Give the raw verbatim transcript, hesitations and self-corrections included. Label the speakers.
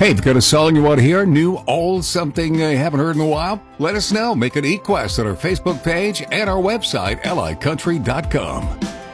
Speaker 1: Hey, if you've got a song you want to hear, new, old, something you haven't heard in a while, let us know. Make an e-quest on our Facebook page and our website, L I country dot com.